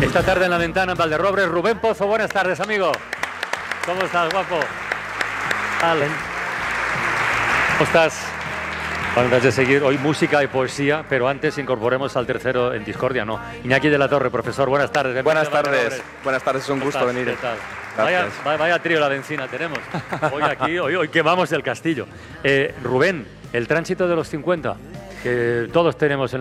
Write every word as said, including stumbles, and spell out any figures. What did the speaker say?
Esta tarde en La Ventana, en Valderrobres, Rubén Pozo. Buenas tardes, amigo. ¿Cómo estás, guapo? Vale. ¿Cómo estás? Bueno, antes de seguir, hoy música y poesía, pero antes incorporemos al tercero en discordia, ¿no? Iñaki de la Torre, profesor, buenas tardes. Buenas tardes, buenas tardes, es un gusto venir. ¿Qué tal? Vaya, vaya trío la Bencina tenemos. Hoy aquí, hoy, hoy quemamos el castillo. Eh, Rubén, el tránsito de los cincuenta, que todos tenemos en